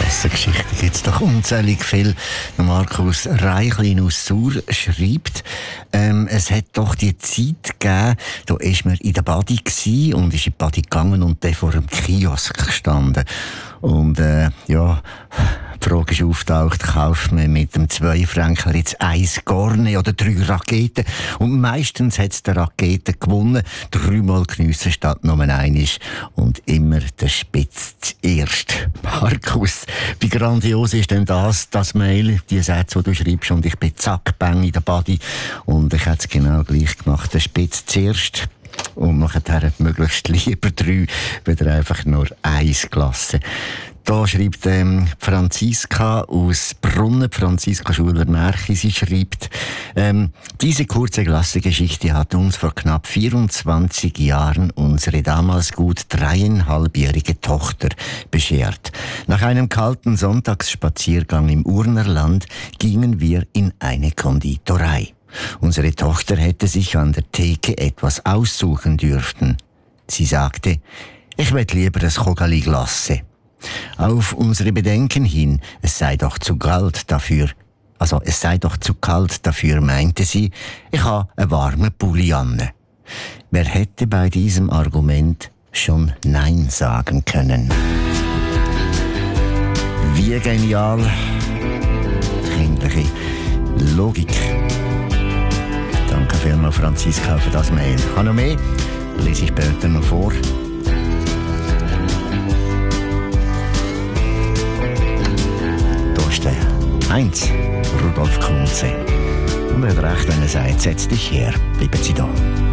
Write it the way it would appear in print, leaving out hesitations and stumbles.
Klassengeschichten gibt es doch unzählig viel. Markus Reichlin aus Sur schreibt, es hat doch die Zeit gegeben, da ist man in der Badi gsi und ist in die Badi gegangen und dann vor dem Kiosk gestanden. Und die Frage ist auftaucht, kauft man mit dem 2-Fränkler jetzt 1 Gorne oder 3 Raketen? Und meistens hat es der Raketen gewonnen. 3-mal geniessen statt nur einisch. Und immer der Spitz zuerst. Markus, wie grandios ist denn das Mail, die Sätze, die du schreibst, und ich bin zack, bang in der Body. Und ich hätte es genau gleich gemacht. Der Spitz zuerst. Und nachher möglichst lieber 3, wieder einfach nur 1 Klasse. Da schreibt Franziska aus Brunnen, Franziska Schuler-Märchi, sie schreibt, diese kurze Klassengeschichte hat uns vor knapp 24 Jahren unsere damals gut 3,5-jährige Tochter beschert. Nach einem kalten Sonntagsspaziergang im Urnerland gingen wir in eine Konditorei. Unsere Tochter hätte sich an der Theke etwas aussuchen dürfen. Sie sagte, ich will lieber das Chogali Glasse. Auf unsere Bedenken hin, es sei doch zu kalt dafür, meinte sie, ich habe einen warmen Pulli an. Wer hätte bei diesem Argument schon Nein sagen können? Wie genial, kindliche Logik. Danke vielmals, Franziska, für das Mail. Ich habe noch mehr, lese ich später noch vor. Da ist der Heinz Rudolf Kunze. Und er hat recht, wenn er sagt, setz dich her, bleiben Sie da.